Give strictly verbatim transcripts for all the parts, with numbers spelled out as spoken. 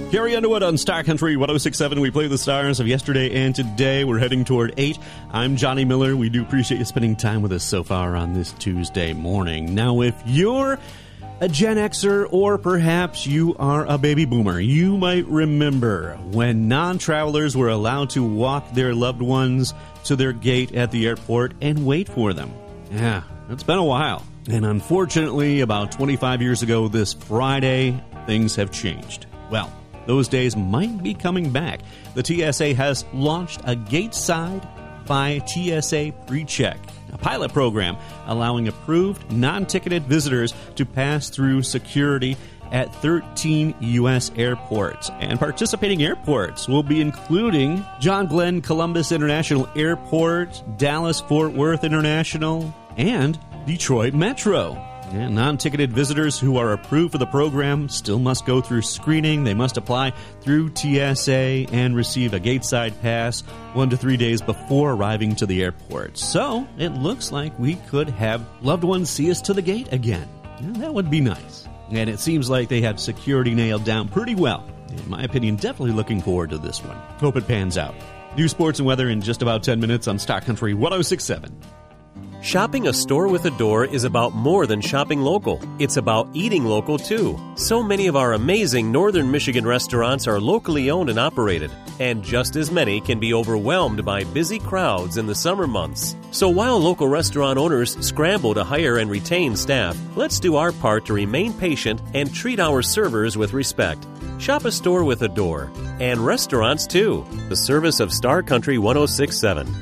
Carrie Underwood on Star Country one oh six point seven. We play the stars of yesterday and today. We're heading toward eight. I'm Johnny Miller. We do appreciate you spending time with us so far on this Tuesday morning. Now, if you're a Gen Xer or perhaps you are a baby boomer, you might remember when non-travelers were allowed to walk their loved ones to their gate at the airport and wait for them. Yeah, it's been a while. And unfortunately, about twenty-five years ago this Friday, things have changed. Well, those days might be coming back. The T S A has launched a Gateside by T S A PreCheck, a pilot program allowing approved non-ticketed visitors to pass through security at thirteen U S airports. And participating airports will be including John Glenn Columbus International Airport, Dallas-Fort Worth International, and Detroit Metro. And non-ticketed visitors who are approved for the program still must go through screening. They must apply through T S A and receive a Gateside pass one to three days before arriving to the airport. So it looks like we could have loved ones see us to the gate again. Yeah, that would be nice. And it seems like they have security nailed down pretty well. In my opinion, definitely looking forward to this one. Hope it pans out. New sports and weather in just about ten minutes on Star Country one oh six point seven. Shopping a store with a door is about more than shopping local. It's about eating local, too. So many of our amazing Northern Michigan restaurants are locally owned and operated, and just as many can be overwhelmed by busy crowds in the summer months. So while local restaurant owners scramble to hire and retain staff, let's do our part to remain patient and treat our servers with respect. Shop a store with a door. And restaurants, too. The service of Star Country one oh six point seven.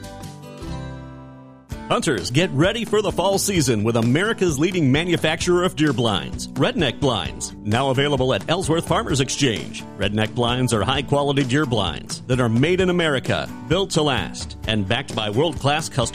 Hunters, get ready for the fall season with America's leading manufacturer of deer blinds, Redneck Blinds. Now available at Ellsworth Farmers Exchange. Redneck Blinds are high-quality deer blinds that are made in America, built to last, and backed by world-class customers.